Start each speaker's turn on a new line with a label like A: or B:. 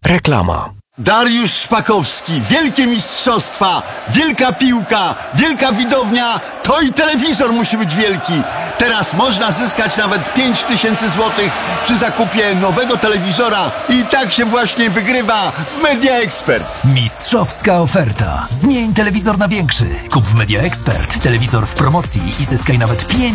A: Reklama.
B: Dariusz Szpakowski, wielkie mistrzostwa, wielka piłka, wielka widownia, to i telewizor musi być wielki. Teraz można zyskać nawet 5000 złotych przy zakupie nowego telewizora i tak się właśnie wygrywa w Media Expert.
C: Mistrzowska oferta. Zmień telewizor na większy. Kup w Media Expert telewizor w promocji i zyskaj nawet 5